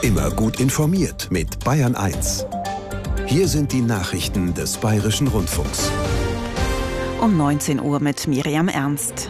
Immer gut informiert mit Bayern 1. Hier sind die Nachrichten des Bayerischen Rundfunks. Um 19 Uhr mit Miriam Ernst.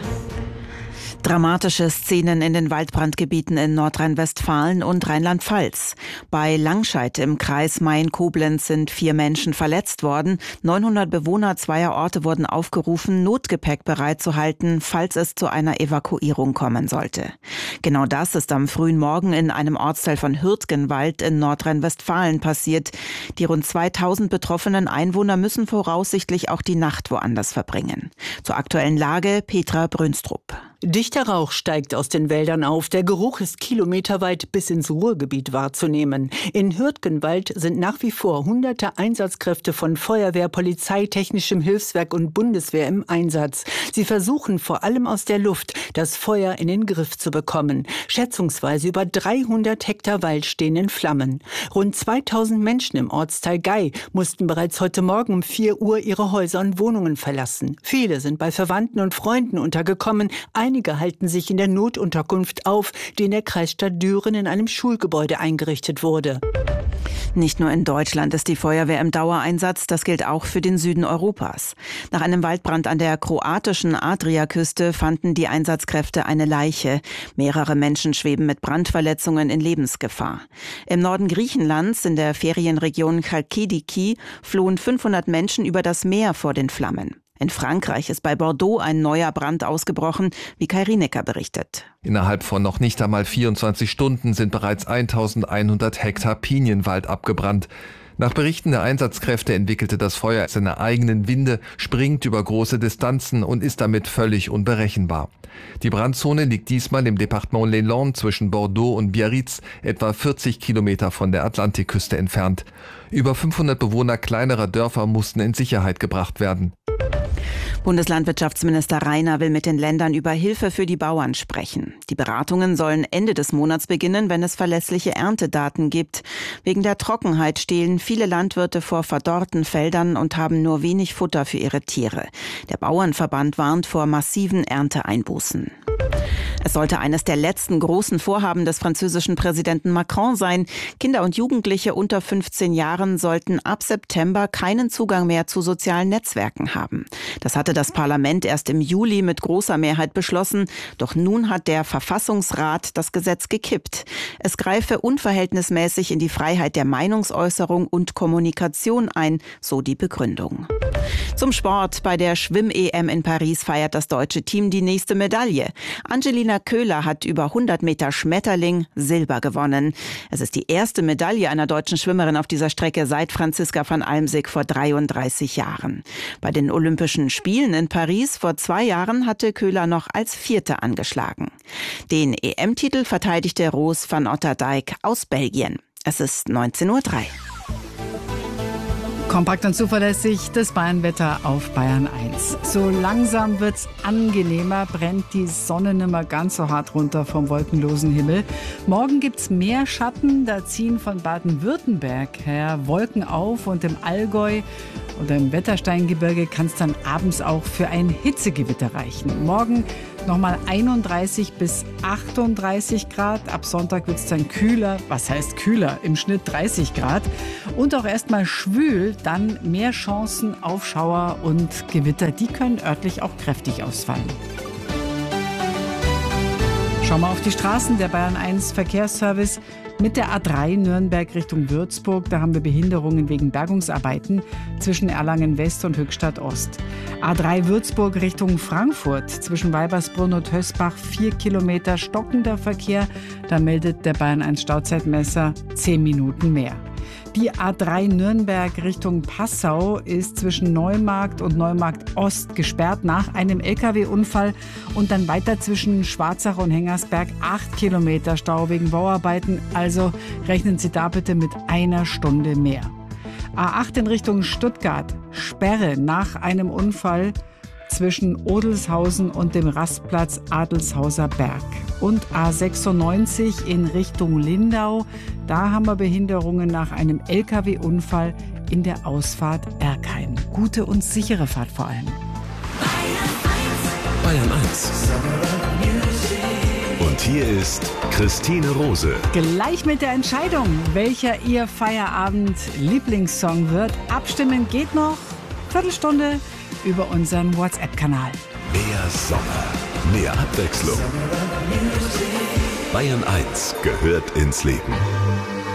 Dramatische Szenen in den Waldbrandgebieten in Nordrhein-Westfalen und Rheinland-Pfalz. Bei Langscheid im Kreis Main-Koblenz sind 4 Menschen verletzt worden. 900 Bewohner zweier Orte wurden aufgerufen, Notgepäck bereitzuhalten, falls es zu einer Evakuierung kommen sollte. Genau das ist am frühen Morgen in einem Ortsteil von Hürtgenwald in Nordrhein-Westfalen passiert. Die rund 2000 betroffenen Einwohner müssen voraussichtlich auch die Nacht woanders verbringen. Zur aktuellen Lage Petra Brünstrup. Dichter Rauch steigt aus den Wäldern auf. Der Geruch ist kilometerweit bis ins Ruhrgebiet wahrzunehmen. In Hürtgenwald sind nach wie vor hunderte Einsatzkräfte von Feuerwehr, Polizei, Technischem Hilfswerk und Bundeswehr im Einsatz. Sie versuchen vor allem aus der Luft, das Feuer in den Griff zu bekommen. Schätzungsweise über 300 Hektar Wald stehen in Flammen. Rund 2000 Menschen im Ortsteil Gei mussten bereits heute Morgen um 4 Uhr ihre Häuser und Wohnungen verlassen. Viele sind bei Verwandten und Freunden untergekommen. Einige halten sich in der Notunterkunft auf, die in der Kreisstadt Düren in einem Schulgebäude eingerichtet wurde. Nicht nur in Deutschland ist die Feuerwehr im Dauereinsatz, das gilt auch für den Süden Europas. Nach einem Waldbrand an der kroatischen Adriaküste fanden die Einsatzkräfte eine Leiche. Mehrere Menschen schweben mit Brandverletzungen in Lebensgefahr. Im Norden Griechenlands, in der Ferienregion Chalkidiki, flohen 500 Menschen über das Meer vor den Flammen. In Frankreich ist bei Bordeaux ein neuer Brand ausgebrochen, wie Kai Rienecker berichtet. Innerhalb von noch nicht einmal 24 Stunden sind bereits 1100 Hektar Pinienwald abgebrannt. Nach Berichten der Einsatzkräfte entwickelte das Feuer seine eigenen Winde, springt über große Distanzen und ist damit völlig unberechenbar. Die Brandzone liegt diesmal im Departement Les Landes zwischen Bordeaux und Biarritz, etwa 40 Kilometer von der Atlantikküste entfernt. Über 500 Bewohner kleinerer Dörfer mussten in Sicherheit gebracht werden. Bundeslandwirtschaftsminister Rainer will mit den Ländern über Hilfe für die Bauern sprechen. Die Beratungen sollen Ende des Monats beginnen, wenn es verlässliche Erntedaten gibt. Wegen der Trockenheit stehen viele Landwirte vor verdorrten Feldern und haben nur wenig Futter für ihre Tiere. Der Bauernverband warnt vor massiven Ernteeinbußen. Es sollte eines der letzten großen Vorhaben des französischen Präsidenten Macron sein. Kinder und Jugendliche unter 15 Jahren sollten ab September keinen Zugang mehr zu sozialen Netzwerken haben. Das hatte das Parlament erst im Juli mit großer Mehrheit beschlossen. Doch nun hat der Verfassungsrat das Gesetz gekippt. Es greife unverhältnismäßig in die Freiheit der Meinungsäußerung und Kommunikation ein, so die Begründung. Zum Sport. Bei der Schwimm-EM in Paris feiert das deutsche Team die nächste Medaille. Angelina Köhler hat über 100 Meter Schmetterling Silber gewonnen. Es ist die erste Medaille einer deutschen Schwimmerin auf dieser Strecke seit Franziska van Almsick vor 33 Jahren. Bei den Olympischen Spielen in Paris vor 2 Jahren hatte Köhler noch als Vierte angeschlagen. Den EM-Titel verteidigte Roos van Otterdijk aus Belgien. Es ist 19:03 Uhr. Kompakt und zuverlässig das Bayernwetter auf Bayern 1. So langsam wird's angenehmer, brennt die Sonne nicht mehr ganz so hart runter vom wolkenlosen Himmel. Morgen gibt's mehr Schatten, da ziehen von Baden-Württemberg her Wolken auf und im Allgäu oder im Wettersteingebirge kann es dann abends auch für ein Hitzegewitter reichen. Morgen nochmal 31 bis 38 Grad. Ab Sonntag wird es dann kühler. Was heißt kühler? Im Schnitt 30 Grad. Und auch erstmal schwül, dann mehr Chancen auf Schauer und Gewitter. Die können örtlich auch kräftig ausfallen. Schauen wir auf die Straßen. Der Bayern 1 Verkehrsservice mit der A3 Nürnberg Richtung Würzburg. Da haben wir Behinderungen wegen Bergungsarbeiten zwischen Erlangen West und Höchstadt Ost. A3 Würzburg Richtung Frankfurt zwischen Weibersbrunn und Hösbach 4 Kilometer stockender Verkehr. Da meldet der Bayern 1 Stauzeitmesser 10 Minuten mehr. Die A3 Nürnberg Richtung Passau ist zwischen Neumarkt und Neumarkt Ost gesperrt nach einem LKW-Unfall und dann weiter zwischen Schwarzach und Hengersberg 8 Kilometer Stau wegen Bauarbeiten. Also rechnen Sie da bitte mit 1 Stunde mehr. A8 in Richtung Stuttgart, Sperre nach einem Unfall zwischen Odelshausen und dem Rastplatz Adelshauser Berg. Und A96 in Richtung Lindau, da haben wir Behinderungen nach einem LKW-Unfall in der Ausfahrt Erkheim. Gute und sichere Fahrt vor allem. Bayern 1. Und hier ist Christine Rose. Gleich mit der Entscheidung, welcher Ihr Feierabend-Lieblingssong wird. Abstimmen geht noch. Viertelstunde über unseren WhatsApp-Kanal. Mehr Sommer, mehr Abwechslung. Bayern 1 gehört ins Leben.